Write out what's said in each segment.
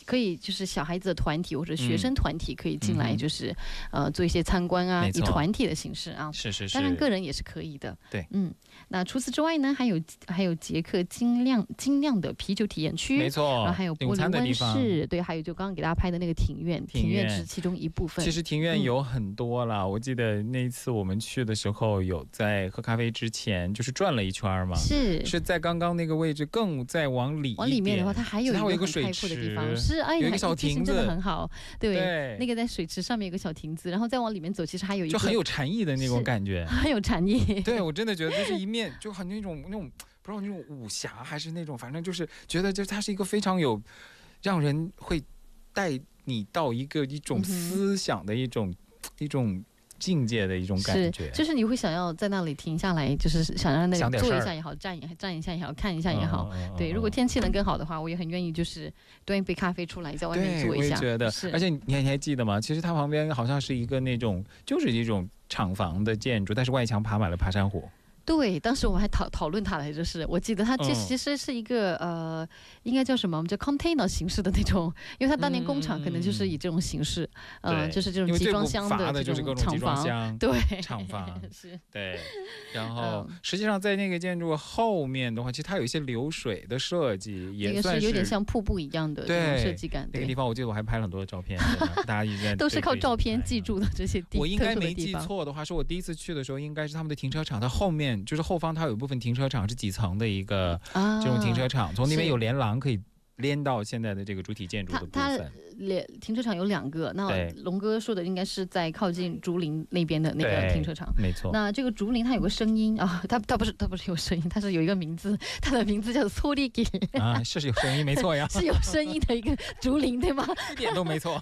可以就是小孩子的团体或者学生团体可以进来，就是做一些参观啊，以团体的形式啊， 是是是， 当然个人也是可以的。 对， 那除此之外呢，还有捷克精酿的啤酒体验区， 没错， 然后还有玻璃温室，对，还有就刚刚给大家拍的那个庭院只是其中一部分。 其实庭院有很多啦，我记得那一次我们去的时候，有在喝咖啡之前就是转了一圈嘛，是在刚刚那个位置，更再往里面的话，它还有一个很开阔的地方，是有一个小亭子， 真的很好。对，那个在水池上面有个小亭子，然后再往里面走，其实还有一个就很有禅意的那种感觉， 很有禅意。 对，我真的觉得就是一面就很那种不知道那种武侠还是那种，反正就是觉得就是它是一个非常有让人会带你到一种思想的一种境界的一种感觉， 就是你会想要在那里停下来，就是想让那个坐一下也好，站一下也好，看一下也好。对，如果天气能更好的话，我也很愿意就是端一杯咖啡出来，在外面坐一下。 对，我也觉得。而且你还记得吗？其实它旁边好像是一个那种就是一种厂房的建筑，但是外墙爬满了爬山虎。 对，当时我们还讨论它来着，我记得它其实是一个应该叫什么？我们叫 container 形式的那种，因为它当年工厂可能就是以这种形式，就是这种集装箱的这种厂房，对， 厂房是， 对。然后实际上在那个建筑后面的话，其实它有一些流水的设计，也算是有点像瀑布一样的这种设计感。 那个地方我记得我还拍了很多的照片，大家应该都是靠照片记住的这些地方。 我应该没记错的话，是我第一次去的时候，应该是他们的停车场，它后面。就是后方它有一部分停车场是几层的一个这种停车场，从那边有连廊可以连到现在的这个主体建筑的部分。它停车场有2个，那龙哥说的应该是在靠近竹林那边的那个停车场， 没错。 那这个竹林它有个声音啊，它不是有声音，它是有一个名字，它的名字叫소리길 啊，是有声音没错呀， 是有声音的一个竹林对吗？ 一点都没错。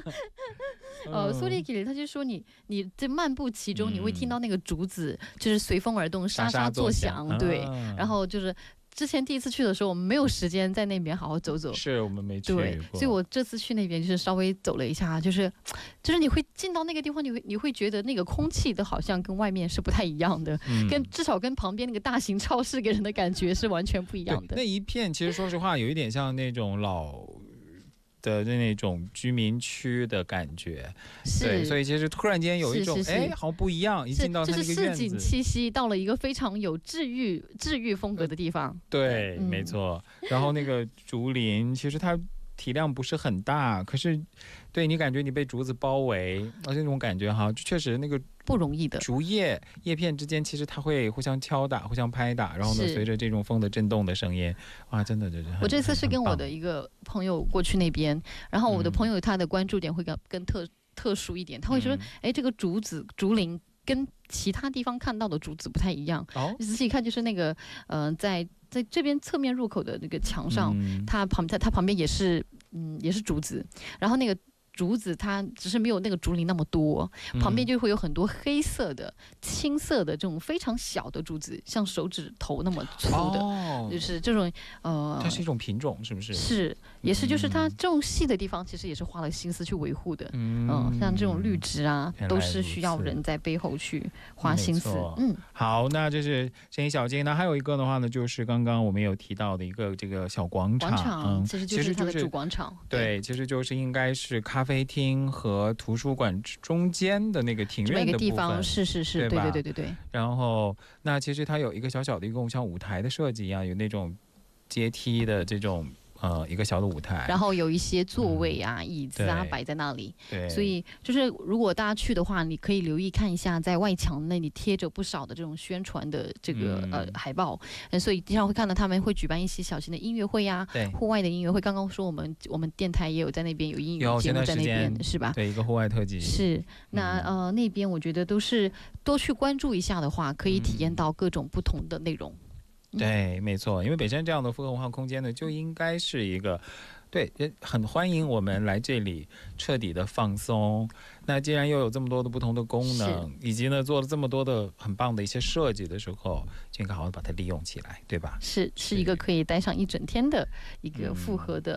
소리길它就说你在漫步其中，你会听到那个竹子就是随风而动，沙沙作响，对，然后就是。之前第一次去的时候，我们没有时间在那边好好走走， 是我们没去过， 对，所以我这次去那边就是稍微走了一下，就是你会进到那个地方，你会觉得那个空气都好像跟外面是不太一样的，至少跟旁边那个大型超市给人的感觉是完全不一样的。 那一片其实说实话，有一点像那种老的那种居民区的感觉，对，所以其实突然间有一种好不一样，一进到它那个院子， 就是市井气息到了一个非常有治愈风格的地方。 对，没错。然后那个竹林，其实它体量不是很大，可是对你感觉你被竹子包围，而且那种感觉哈，确实那个不容易的。 竹叶片之间其实它会互相敲打、互相拍打，然后呢，随着这种风的震动的声音，哇，真的就是。 我这次是跟我的一个朋友过去那边，然后我的朋友他的关注点会更特殊一点，他会说，这个竹林跟其他地方看到的竹子不太一样。你仔细看，就是那个在这边侧面入口的那个墙上，它旁边也是竹子，然后那个竹子它只是没有那个竹林那么多，旁边就会有很多黑色的、青色的这种非常小的竹子，像手指头那么粗的，就是这种它是一种品种，是不是？ 是，也是，就是它这种细的地方，其实也是花了心思去维护的。像这种绿植啊，都是需要人在背后去花心思。 好，那这是声音小径。那还有一个的话呢，就是刚刚我们有提到的一个这个小广场， 其实就是它的主广场。 对，其实就是应该是咖啡厅和图书馆中间的那个庭院的部分，这么一个地方， 是，对。 然后，那其实它有一个小小的一个像舞台的设计一样，有那种阶梯的这种一个小的舞台， 然后有一些座位啊、椅子啊摆在那里。 对， 所以就是如果大家去的话，你可以留意看一下，在外墙那里贴着不少的这种宣传的这个海报，所以经常会看到他们会举办一些小型的音乐会啊，户外的音乐会。刚刚说我们电台也有在那边有音乐节目在那边，是吧？ 对，一个户外特辑。 是，那那边我觉得都是多去关注一下的话，可以体验到各种不同的内容。 对，没错，因为北山这样的复合文化空间呢，就应该是一个对，很欢迎我们来这里彻底的放松。那既然又有这么多的不同的功能，以及呢做了这么多的很棒的一些设计的时候，就应该好好把它利用起来，对吧？ 是一个可以待上一整天的一个复合的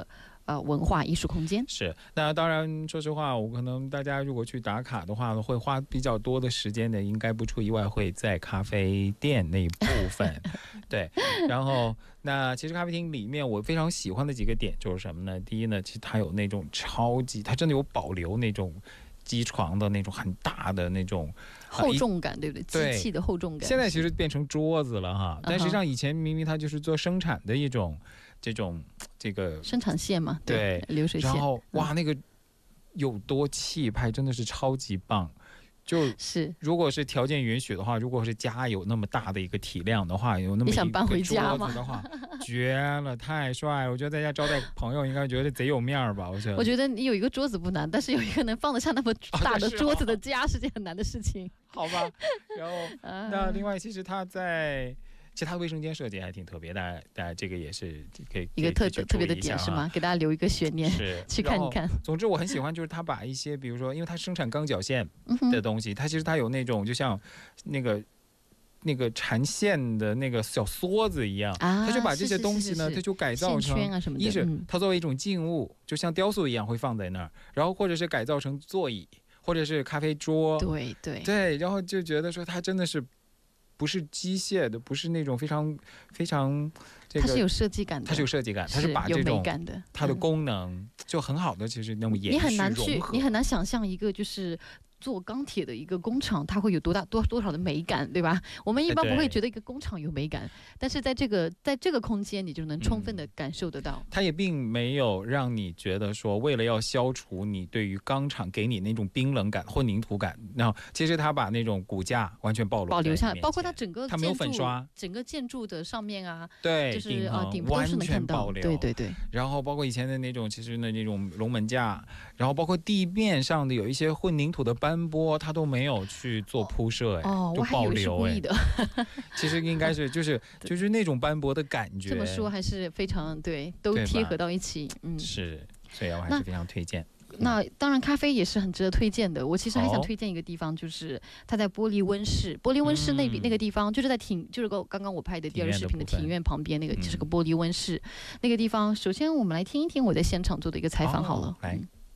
文化艺术空间。 是，那当然，说实话，我可能大家如果去打卡的话，会花比较多的时间的，应该不出意外会在咖啡店那一部分。对，然后那其实咖啡厅里面我非常喜欢的几个点就是什么呢？第一呢，其实它有那种超级，它真的有保留那种机床的那种很大的那种厚重感，对不对？机器的厚重感。 现在其实变成桌子了哈，但实际上以前明明它就是做生产的一种这个生产线嘛， 对， 流水线。 然后哇，那个有多气派，真的是超级棒。就是如果是条件允许的话，如果是家有那么大的一个体量的话，有那么一个桌子的话，绝了，太帅了！我觉得在家招待朋友应该觉得贼有面儿吧？我觉得你有一个桌子不难，但是有一个能放得下那么大的桌子的家是件很难的事情。 好吧，然后那另外其实它的卫生间设计还挺特别的，大家这个也是可以一个特别的点是吗？给大家留一个悬念，去看一看。 总之我很喜欢，就是他把一些比如说，因为他生产钢绞线的东西，它其实它有那种就像那个缠线的那个小梭子一样，他就把这些东西呢，他就改造成一是它作为一种静物，就像雕塑一样会放在那儿，然后或者是改造成座椅，或者是咖啡桌，对，然后就觉得说它真的是。不是机械的，不是那种非常非常它是有设计感的， 它是有设计感，它是把这种它的功能就很好的，其实那么延续你很难想象一个就是做钢铁的一个工厂，它会有多少的美感，对吧？我们一般不会觉得一个工厂有美感，但是在这个空间，你就能充分的感受得到。 它也并没有让你觉得说，为了要消除你对于钢厂给你那种冰冷感、混凝土感，然后其实它把那种骨架完全保留下来，包括它整个它没有粉刷， 整个建筑的上面啊， 对， 就是顶部完是能看到，对。 然后包括以前的那种，其实的那种龙门架，然后包括地面上的有一些混凝土的斑驳，它都没有去做铺设，就保留的。 其实应该是就是那种斑驳的感觉。 这么说还是非常对，都贴合到一起， 是，所以我还是非常推荐。 那当然，咖啡也是很值得推荐的。我其实还想推荐一个地方，就是它在玻璃温室。玻璃温室那个地方，就是就是刚刚我拍的第二视频的庭院旁边那个，就是个玻璃温室。那个地方，首先我们来听一听我在现場做的一个采访好了。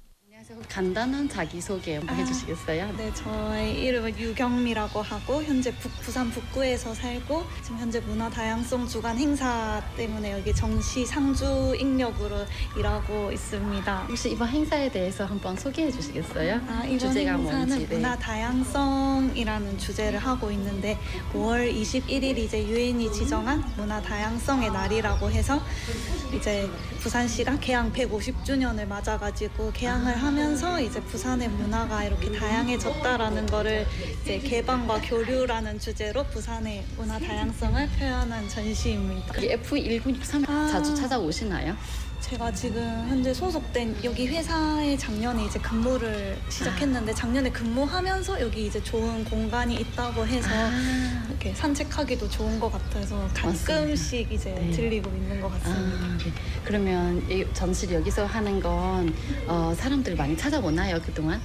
간단한 자기소개 한번 해주시겠어요? 네, 저의 이름은 유경미라고 하고 현재 부산 북구에서 살고 지금 현재 문화 다양성 주간 행사 때문에 여기 정시 상주 인력으로 일하고 있습니다. 혹시 이번 행사에 대해서 한번 소개해 주시겠어요? 이번 주제가 행사는 뭔지, 문화 다양성이라는 주제를 하고 있는데 5월 21일 이제 유엔이 지정한 문화 다양성의 날이라고 해서 이제 부산시가 개항 150주년을 맞아가지고 개항을 하면서 이제 부산의 문화가 이렇게 다양해졌다라는 거를 이제 개방과 교류라는 주제로 부산의 문화 다양성을 표현한 전시입니다. F1963 자주 찾아오시나요? 제가 지금 현재 소속된 여기 회사에 작년에 이제 근무를 시작했는데 작년에 근무하면서 여기 이제 좋은 공간이 있다고 해서 이렇게 산책하기도 좋은 것 같아서 가끔씩 이제 들리고 있는 것 같습니다. 네. 그러면 이 전시를 여기서 하는 건 사람들 많이 찾아오나요 그동안?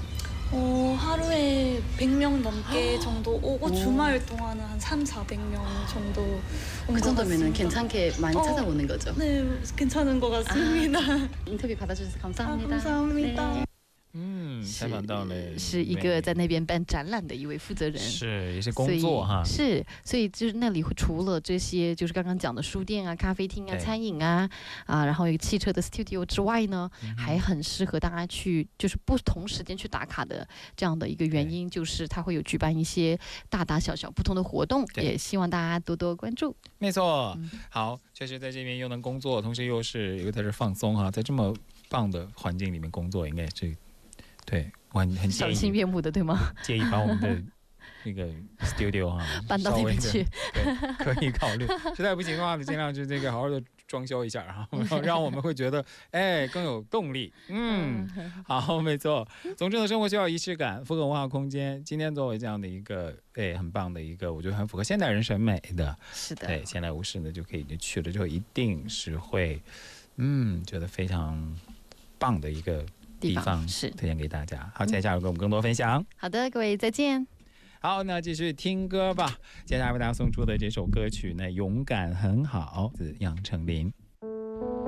하루에 100명 넘게 정도 오고 주말 동안은 한 300~400명 정도 온 그 정도면 괜찮게 많이 찾아오는 거죠? 네, 괜찮은 것 같습니다. 인터뷰 받아주셔서 감사합니다. 감사합니다. 네. 采访到了是一个在那边办展览的一位负责人， 也是工作哈， 所以就是那里除了这些就是刚刚讲的书店啊、咖啡厅啊、餐饮啊然后有汽车的 studio 之外呢，还很适合大家去就是不同时间去打卡的这样的一个原因，就是它会有举办一些大大小小不同的活动，也希望大家多多关注。 没错，好，确实在这边又能工作，同时又在这放松哈，在这么棒的环境里面工作，应该是。对，我很介意， 赏心悦目的，对吗？ 介意把我们的那个 studio 搬到那边去， 对，可以考虑。实在不行的话，尽量就这个好好的装修一下然后让我们会觉得更有动力。好，没错。总之呢，生活需要仪式感，符合文化空间。今天作为这样的一个很棒的一个，我觉得很符合现代人审美的， 是的， 对，现代无事呢就可以去了之后，一定是会觉得非常棒的一个。地方是推荐给大家。好，接下来跟我们更多分享。 好的，各位再见。 好，那继续听歌吧。接下来为大家送出的这首歌曲呢，《勇敢很好》，自杨丞琳。